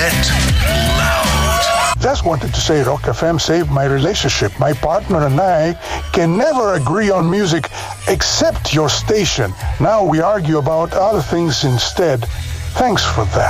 Loud. Just wanted to say Rock FM saved my relationship. My partner and I can never agree on music except your station. Now we argue about other things instead. Thanks for that.